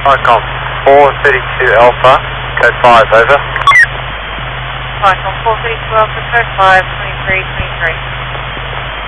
Icon 432 Alpha, code 5, over. Icon 432 Alpha, code 5, 23, 23.